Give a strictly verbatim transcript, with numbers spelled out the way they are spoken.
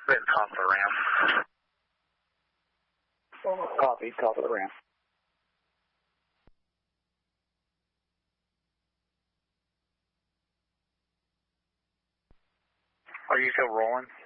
We're at the top of the ramp. Copy, top of the ramp. Are you still rolling?